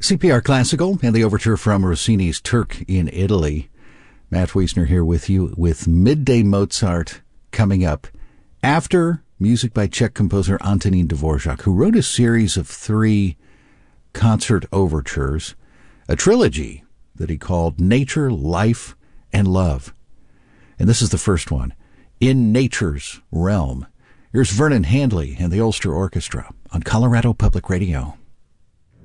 CPR Classical and the overture from Rossini's Turk in Italy. Matt Wiesner here with you with Midday Mozart coming up after music by Czech composer Antonín Dvorak, who wrote a series of 3 concert overtures, a trilogy that he called Nature, Life, and Love. And this is the first one, In Nature's Realm. Here's Vernon Handley and the Ulster Orchestra on Colorado Public Radio.